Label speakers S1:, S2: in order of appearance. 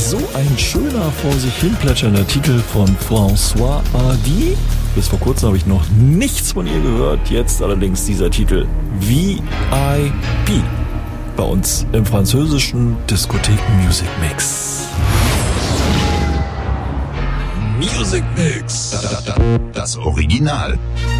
S1: So ein schöner, vor sich hin plätschernder Titel von Françoise Hardy. Bis vor kurzem habe ich noch nichts von ihr gehört. Jetzt allerdings dieser Titel VIP. Bei uns im französischen Diskothek Music Mix.
S2: Music Mix. Das Original.